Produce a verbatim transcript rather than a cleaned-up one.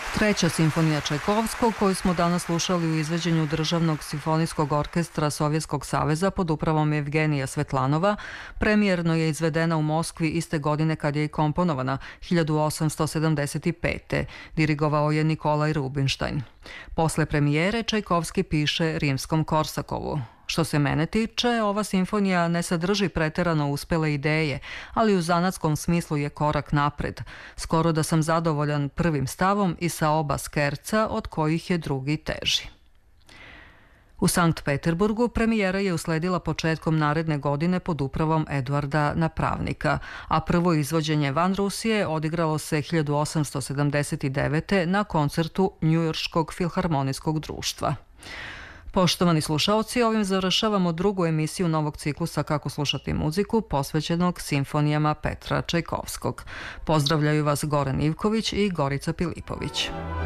Treća simfonija Čajkovskog, koju smo danas slušali u izvođenju Državnog simfonijskog orkestra Sovjetskog saveza pod upravom Evgenija Svetlanova, premijerno je izvedena u Moskvi iste godine kad je i komponovana, hiljadu osamsto sedamdeset pete. Dirigovao je Nikolaj Rubinštajn. Posle premijere Čajkovski piše Rimskom Korsakovu: Što se mene tiče, ova simfonija ne sadrži preterano uspele ideje, ali u zanatskom smislu je korak napred. Skoro da sam zadovoljan prvim stavom i sa oba skerca, od kojih je drugi teži. U Sankt Peterburgu premijera je usledila početkom naredne godine pod upravom Eduarda Napravnika, a prvo izvođenje van Rusije odigralo se hiljadu osamsto sedamdeset devete. na koncertu Njujorškog filharmonijskog društva. Poštovani slušaoci, ovim završavamo drugu emisiju novog ciklusa Kako slušati muziku, posvećenog simfonijama Petra Čajkovskog. Pozdravljaju vas Goran Ivković i Gorica Pilipović.